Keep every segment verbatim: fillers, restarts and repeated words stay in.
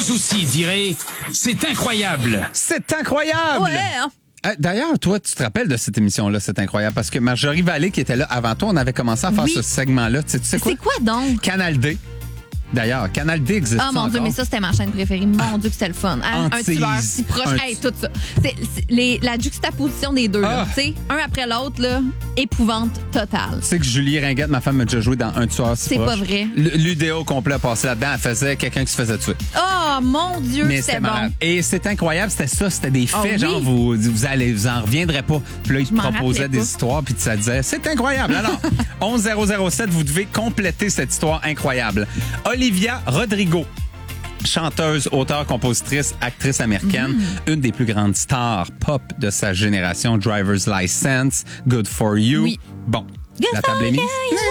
souci dirait « C'est incroyable ». C'est incroyable! Ouais, hein? Euh, D'ailleurs, toi, tu te rappelles de cette émission-là, c'est incroyable, parce que Marjorie Vallée, qui était là avant toi, on avait commencé à faire Oui. ce segment-là. Tu sais, tu sais quoi? C'est quoi donc? Canal D. D'ailleurs, Canal D existe Ah, mon encore. Dieu, mais ça, c'était ma chaîne préférée. Mon Dieu, que c'était le fun. Hein? Un Antise. tueur si proche. Un- Hey, tout ça. C'est, c'est les, la juxtaposition des deux, là. Ah. Tu sais, un après l'autre, là, épouvante totale. Tu sais que Julie Ringuette, ma femme, a déjà joué dans Un tueur si C'est proche. pas vrai. L- L'Udéo complet a passé là-dedans. Elle faisait quelqu'un qui se faisait tuer. Oh, mon Dieu, Mais que c'était c'était bon. malade. Et c'est incroyable, c'était ça, c'était des faits, Ah oui? genre vous vous allez vous en reviendrez pas. Puis là, ils te m'en proposaient rappelais des pas. histoires puis ça disait c'est incroyable. Alors, onze zéro zéro sept, vous devez compléter cette histoire incroyable. Olivia Rodrigo, chanteuse, auteure, compositrice, actrice américaine, Mm. une des plus grandes stars pop de sa génération, Driver's License, Good for You. Oui. Bon, la table est mise.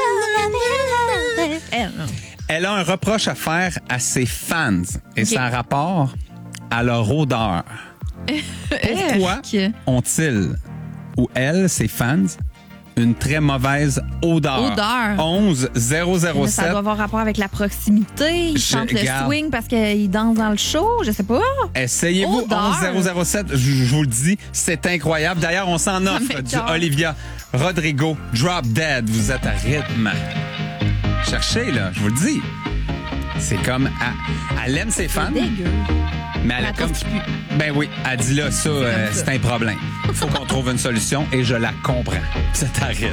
Elle, non. Elle a un reproche à faire à ses fans et Ok. ça a rapport à leur odeur. Pourquoi Urk. ont-ils, ou elles, ses fans, une très mauvaise odeur? Odeur. onze zéro zéro Mais ça sept. doit avoir rapport avec la proximité. Ils Je chantent le garde. swing parce qu'ils dansent dans le show. Je sais pas. Essayez-vous. Odeur. onze zéro zéro sept, je, je vous le dis, c'est incroyable. D'ailleurs, on s'en offre du m'écoeure. Olivia Rodrigo Drop Dead. Vous êtes à rythme. Cherchez, là, je vous le dis. C'est comme... Elle, elle aime ses fans, Dégueu. mais elle a La comme... tortue pue. Ben oui, elle dit là, ça, euh, ça. c'est un problème. Il faut qu'on trouve une solution et je la comprends. C'est à rythme.